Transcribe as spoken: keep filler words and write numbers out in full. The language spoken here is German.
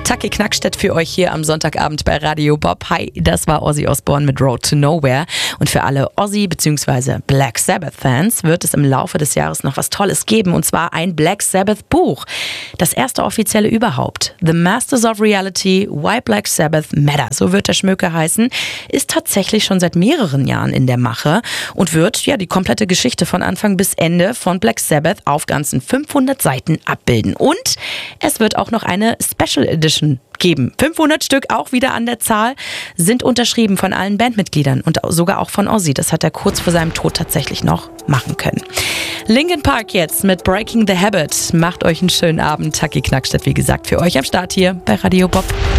Taki Knackstedt für euch hier am Sonntagabend bei Radio Bob. Hi, das war Ozzy Osbourne mit Road to Nowhere. Und für alle Ozzy bzw. Black Sabbath Fans wird es im Laufe des Jahres noch was Tolles geben. Und zwar ein Black Sabbath Buch. Das erste offizielle überhaupt. The Masters of Reality, Why Black Sabbath Matter. So wird der Schmöker heißen. Ist tatsächlich schon seit mehreren Jahren in der Mache und wird ja die komplette Geschichte von Anfang bis Ende von Black Sabbath auf ganzen fünfhundert Seiten abbilden. Und es wird auch noch eine Special Edition geben. fünfhundert Stück, auch wieder an der Zahl, sind unterschrieben von allen Bandmitgliedern und sogar auch von Ozzy. Das hat er kurz vor seinem Tod tatsächlich noch machen können. Linkin Park jetzt mit Breaking the Habit. Macht euch einen schönen Abend. Taki Knackstedt, wie gesagt, für euch am Start hier bei Radio Bob.